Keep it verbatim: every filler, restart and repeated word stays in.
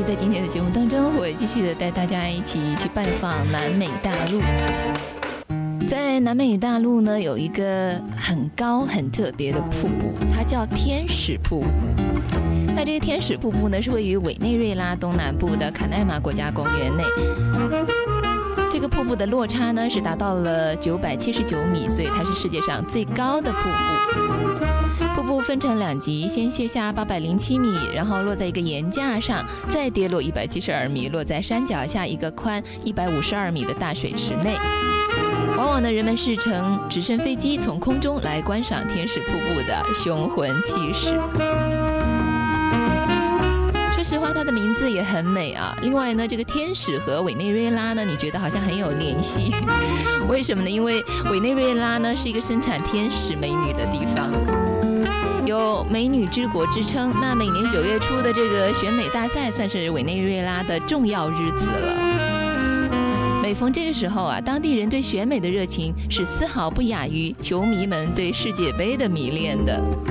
在今天的节目当中，我会继续的带大家一起去拜访南美大陆。在南美大陆呢，有一个很高很特别的瀑布，它叫天使瀑布。那这个天使瀑布呢，是位于委内瑞拉东南部的卡奈马国家公园内。这个瀑布的落差呢是达到了九百七十九米，所以它是世界上最高的瀑布。瀑布分成两级，先泻下八百零七米，然后落在一个岩架上，再跌落一百七十二米，落在山脚下一个宽一百五十二米的大水池内。往往呢，人们是乘直升飞机从空中来观赏天使瀑布的雄浑气势。说实话，它的名字也很美啊。另外呢，这个天使和委内瑞拉呢，你觉得好像很有联系？为什么呢？因为委内瑞拉呢是一个生产天使美女的地方，有美女之国之称。那每年九月初的这个选美大赛，算是委内瑞拉的重要日子了。每逢这个时候啊，当地人对选美的热情是丝毫不亚于球迷们对世界杯的迷恋的。